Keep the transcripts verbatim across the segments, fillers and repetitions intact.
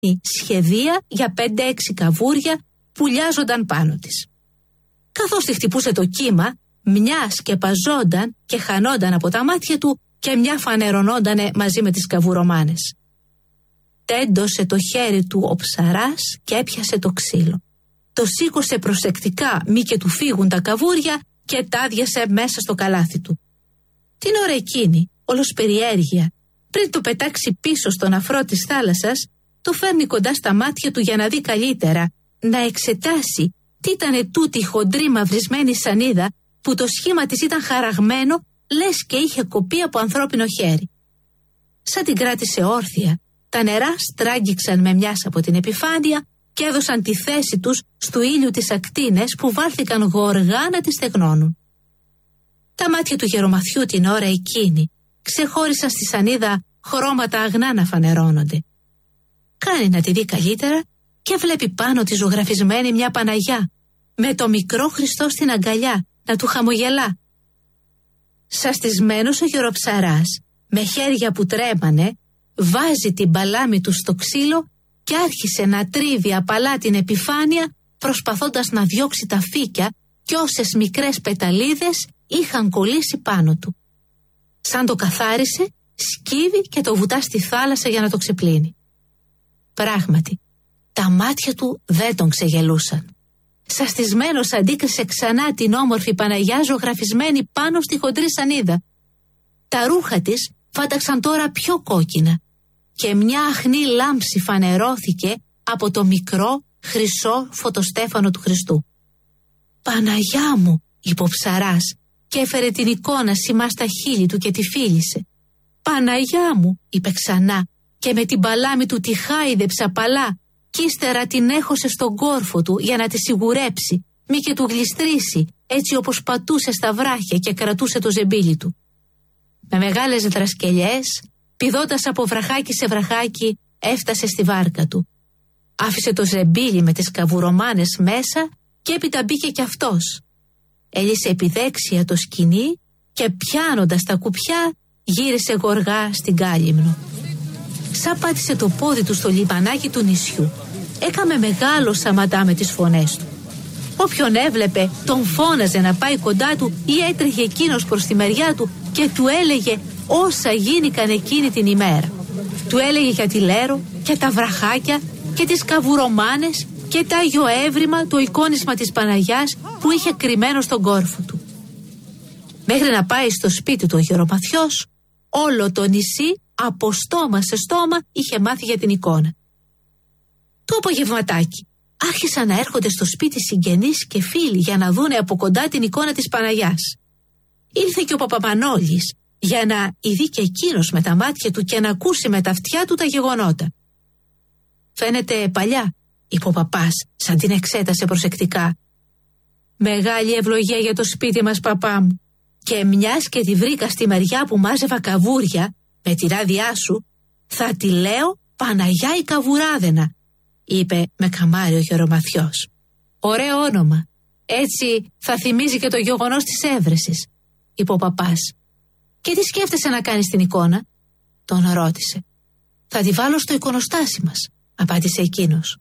σχεδία για πέντε έξι καβούρια που λιάζονταν πάνω της. Καθώς τη χτυπούσε το κύμα, μια σκεπαζόταν και χανόταν από τα μάτια του και μια φανερωνόντανε μαζί με τις καβουρομάνες. Τέντωσε το χέρι του ο ψαράς και έπιασε το ξύλο. Το σήκωσε προσεκτικά μη και του φύγουν τα καβούρια και τάδιασε μέσα στο καλάθι του. Την ώρα εκείνη, όλος περιέργεια, πριν το πετάξει πίσω στον αφρό της θάλασσας, το φέρνει κοντά στα μάτια του για να δει καλύτερα, να εξετάσει τι ήτανε τούτη η χοντρή μαυρισμένη σανίδα που το σχήμα της ήταν χαραγμένο, λες και είχε κοπεί από ανθρώπινο χέρι. Σαν την κράτησε όρθια, τα νερά στράγγιξαν με μιας από την επιφάνεια και έδωσαν τη θέση τους στου ήλιου τις ακτίνες που βάλθηκαν γοργά να τις στεγνώνουν. Τα μάτια του γερομαθιού την ώρα εκείνη ξεχώρισαν στη σανίδα χρώματα αγνά να φανερώνονται. Κάνει να τη δει καλύτερα και βλέπει πάνω τη ζωγραφισμένη μια Παναγιά με το μικρό Χριστό στην αγκαλιά να του χαμογελά. Σαστισμένος ο γεροψαράς, με χέρια που τρέμανε, βάζει την παλάμη του στο ξύλο και άρχισε να τρίβει απαλά την επιφάνεια, προσπαθώντας να διώξει τα φύκια και όσες μικρές πεταλίδες είχαν κολλήσει πάνω του. Σαν το καθάρισε, σκύβει και το βουτά στη θάλασσα για να το ξεπλύνει. Πράγματι, τα μάτια του δεν τον ξεγελούσαν. Σαστισμένος αντίκρισε ξανά την όμορφη Παναγιά ζωγραφισμένη πάνω στη χοντρή σανίδα. Τα ρούχα της φάνταξαν τώρα πιο κόκκινα και μια αχνή λάμψη φανερώθηκε από το μικρό χρυσό φωτοστέφανο του Χριστού. «Παναγιά μου», είπε ο ψαράς και έφερε την εικόνα σημά στα χείλη του και τη φίλησε. «Παναγιά μου», είπε ξανά και με την παλάμη του τη χάιδεψε απαλά κι ύστερα την έχωσε στον κόρφο του για να τη σιγουρέψει, μη και του γλιστρήσει έτσι όπως πατούσε στα βράχια και κρατούσε το ζεμπίλι του. Με μεγάλες δρασκελιές, πηδώντας από βραχάκι σε βραχάκι, έφτασε στη βάρκα του. Άφησε το ζεμπίλι με τις καβουρομάνες μέσα και έπειτα μπήκε κι αυτός. Έλυσε επιδέξια το σκοινί και πιάνοντας τα κουπιά γύρισε γοργά στην Κάλυμνο. Σαν πάτησε το πόδι του στο λιμανάκι του νησιού, έκαμε μεγάλο σαματά με τις φωνές του. Όποιον έβλεπε τον φώναζε να πάει κοντά του ή έτρεχε εκείνος προς τη μεριά του και του έλεγε όσα γίνηκαν εκείνη την ημέρα. Του έλεγε για τη Λέρο και τα βραχάκια και τις καβουρομάνες και τα Άγιο Έβριμα, το εικόνισμα της Παναγιάς που είχε κρυμμένο στον κόρφο του. Μέχρι να πάει στο σπίτι του ο γερομαθιός, όλο το νησί από στόμα σε στόμα είχε μάθει για την εικόνα. Το απογευματάκι άρχισαν να έρχονται στο σπίτι συγγενείς και φίλοι για να δούνε από κοντά την εικόνα της Παναγιάς. Ήρθε και ο Παπαμανόλης για να ειδεί και εκείνος με τα μάτια του και να ακούσει με τα αυτιά του τα γεγονότα. «Φαίνεται παλιά», είπε ο παπάς σαν την εξέτασε προσεκτικά. «Μεγάλη ευλογία για το σπίτι μας, παπά μου, και μιας και τη βρήκα στη μεριά που μάζευα καβούρια, με την άδειά σου, θα τη λέω Παναγιά η Καβουράδενα», είπε με καμάρι ο γερομαθιός. «Ωραίο όνομα. Έτσι θα θυμίζει και το γεγονός της έβρεσης», είπε ο παπάς. «Και τι σκέφτεσαι να κάνεις την εικόνα?» τον ρώτησε. «Θα τη βάλω στο εικονοστάσι μας», απάντησε εκείνος.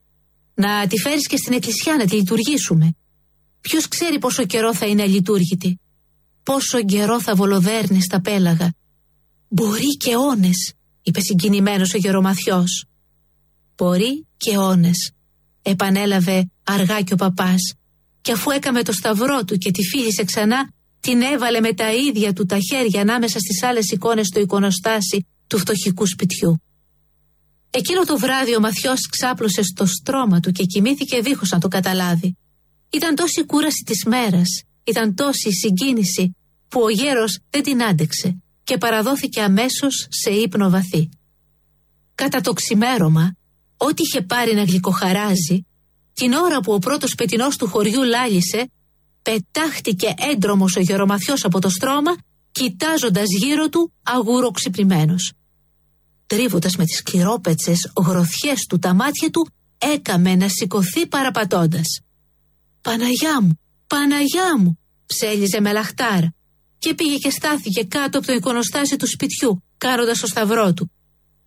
«Να τη φέρεις και στην εκκλησιά να τη λειτουργήσουμε. Ποιος ξέρει πόσο καιρό θα είναι αλειτούργητη. Πόσο καιρό θα βολοδέρνει στα πέλαγα. Μπορεί και αιώνες», είπε συγκινημένος ο γερομαθιός. «Μπορεί και αιώνες», επανέλαβε αργά και ο παπάς, και αφού έκαμε το σταυρό του και τη φίλησε ξανά, την έβαλε με τα ίδια του τα χέρια ανάμεσα στις άλλες εικόνες στο εικονοστάσι του φτωχικού σπιτιού. Εκείνο το βράδυ ο Μαθιός ξάπλωσε στο στρώμα του και κοιμήθηκε δίχως να το καταλάβει. Ήταν τόση η κούραση της μέρας, ήταν τόση η συγκίνηση, που ο γέρος δεν την άντεξε και παραδόθηκε αμέσως σε ύπνο βαθύ. Κατά το ξημέρωμα, ό,τι είχε πάρει να γλυκοχαράζει, την ώρα που ο πρώτος πετεινός του χωριού λάλησε, πετάχτηκε έντρομος ο γερομαθιός από το στρώμα, κοιτάζοντας γύρω του αγουροξυπνημένος. Τρίβοντας με τις σκληρόπετσες γροθιές του τα μάτια του, έκαμε να σηκωθεί παραπατώντας. «Παναγιά μου, Παναγιά μου», ψέλιζε με λαχτάρα και πήγε και στάθηκε κάτω από το εικονοστάσι του σπιτιού, κάνοντας το σταυρό του.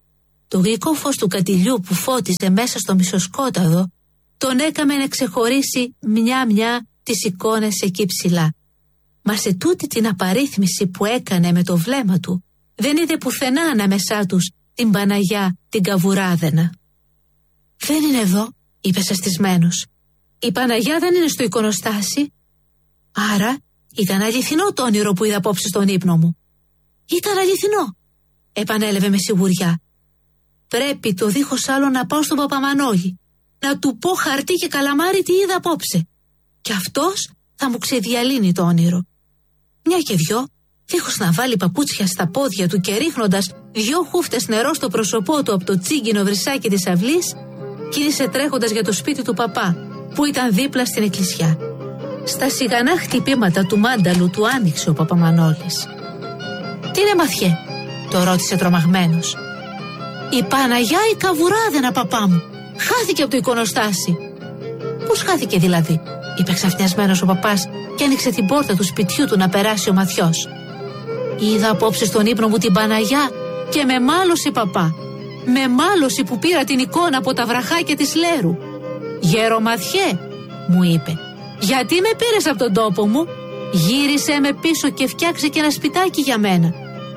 Το γλυκό φως του κατηλιού που φώτιζε μέσα στο μισοσκόταδο τον έκαμε να ξεχωρίσει μια-μια τις εικόνες εκεί ψηλά. Μα σε τούτη την απαρίθμηση που έκανε με το βλέμμα του, δεν είδε πουθενά ανάμεσά τους την Παναγιά την Καβουράδαινα. «Δεν είναι εδώ», είπε σαστισμένος. «Η Παναγιά δεν είναι στο εικονοστάσι». «Άρα ήταν αληθινό το όνειρο που είδα απόψε στον ύπνο μου». «Ήταν αληθινό», επανέλαβε με σιγουριά. «Πρέπει το δίχως άλλο να πάω στον Παπαμανόλη, να του πω χαρτί και καλαμάρι τι είδα απόψε. Και αυτός θα μου ξεδιαλύνει το όνειρο». Μια και δυο, δίχως να βάλει παπούτσια στα πόδια του και ρίχνοντας δυο χούφτες νερό στο πρόσωπό του από το τσίγκινο βρυσάκι της αυλής, κίνησε τρέχοντας για το σπίτι του παπά, που ήταν δίπλα στην εκκλησιά. Στα σιγανά χτυπήματα του μάνταλου του άνοιξε ο Παπαμανόλης. «Τι είναι, Μαθιέ?» το ρώτησε τρομαγμένος. «Η Παναγιά η Καβουράδαινα, παπά μου. Χάθηκε από το εικονοστάσι». «Πώς χάθηκε δηλαδή?» είπε ξαφνιασμένος ο παπάς και άνοιξε την πόρτα του σπιτιού του να περάσει ο Μαθιός. «Είδα απόψε στον ύπνο μου την Παναγιά και με μάλωσε, παπά. Με μάλωσε που πήρα την εικόνα από τα βραχάκια της Λέρου. Γερομαθιέ», μου είπε, «γιατί με πήρες από τον τόπο μου? Γύρισε με πίσω και φτιάξε και ένα σπιτάκι για μένα».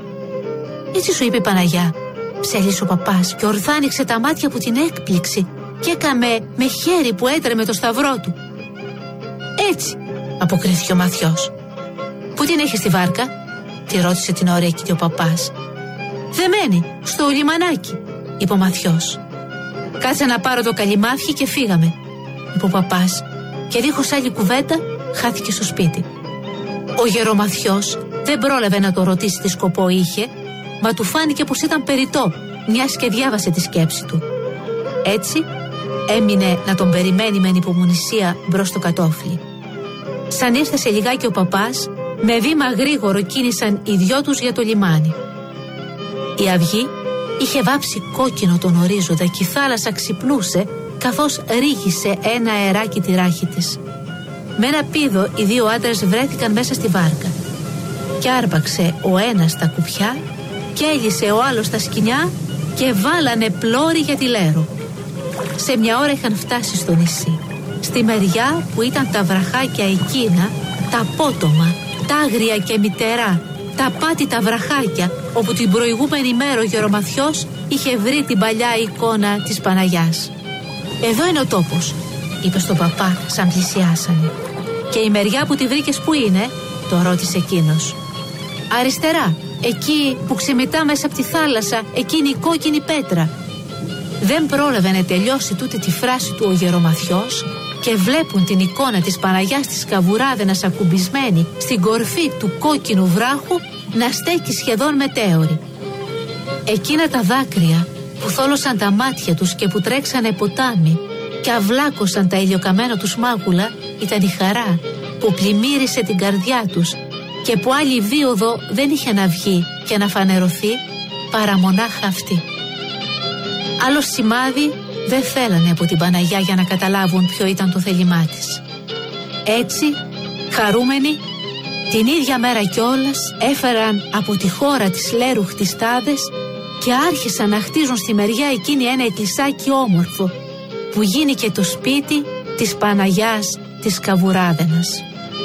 «Έτσι σου είπε η Παναγιά», ψέλισε ο παπάς και ορθά άνοιξε τα μάτια από την έκπληξη και έκαμε με χέρι που έτρεμε το σταυρό του. «Έτσι», αποκρίθηκε ο Μαθιός. «Πού την έχεις τη βάρκα?» τη ρώτησε την ώρα εκεί ο παπάς. «Δεμένη, στο λιμανάκι», είπε ο Μαθιός. «Κάτσε να πάρω το καλυμάφι και φύγαμε», είπε ο παπάς, και δίχως άλλη κουβέντα χάθηκε στο σπίτι. Ο Γερομαθιός δεν πρόλαβε να το ρωτήσει τι σκοπό είχε, μα του φάνηκε πως ήταν περιττό, μιας και διάβασε τη σκέψη του. Έτσι έμεινε να τον περιμένει με ανυπομονησία μπρος στο κατόφλι. Σαν ήρθε σε λιγάκι ο παπάς, με βήμα γρήγορο κίνησαν οι δυο τους για το λιμάνι. Η αυγή είχε βάψει κόκκινο τον ορίζοντα και η θάλασσα ξυπνούσε καθώς ρίγησε ένα αεράκι τη ράχη της. Με ένα πήδο οι δύο άντρες βρέθηκαν μέσα στη βάρκα και άρπαξε ο ένας τα κουπιά και έλυσε ο άλλος τα σκοινιά και βάλανε πλώρη για τη Λέρο. Σε μια ώρα είχαν φτάσει στο νησί, στη μεριά που ήταν τα βραχάκια εκείνα, τα απότομα, τα άγρια και μητερά, τα πάτητα βραχάκια, όπου την προηγούμενη μέρα ο Γερομαθιός είχε βρει την παλιά εικόνα της Παναγιάς. «Εδώ είναι ο τόπος», είπε στον παπά σαν πλησιάσανε. «Και η μεριά που τη βρήκες που είναι?» το ρώτησε εκείνος. «Αριστερά, εκεί που ξεμητά μέσα από τη θάλασσα, εκείνη η κόκκινη πέτρα». Δεν πρόλαβε να τελειώσει τούτη τη φράση του ο Γερομαθιός και βλέπουν την εικόνα της Παναγιάς της Καβουράδαινας ακουμπισμένη στην κορφή του κόκκινου βράχου να στέκει σχεδόν μετέωρη. Εκείνα τα δάκρυα που θόλωσαν τα μάτια τους και που τρέξανε ποτάμι και αυλάκωσαν τα ηλιοκαμένα τους μάγουλα ήταν η χαρά που πλημμύρισε την καρδιά τους και που άλλη βίωδο δεν είχε να βγει και να φανερωθεί παρά μονάχα αυτή. Άλλο σημάδι δεν θέλανε από την Παναγιά για να καταλάβουν ποιο ήταν το θέλημά της. Έτσι, χαρούμενοι, την ίδια μέρα κιόλας έφεραν από τη χώρα της Λέρου χτιστάδες και άρχισαν να χτίζουν στη μεριά εκείνη ένα εκκλησάκι όμορφο που γίνηκε το σπίτι της Παναγιάς της Καβουράδαινας.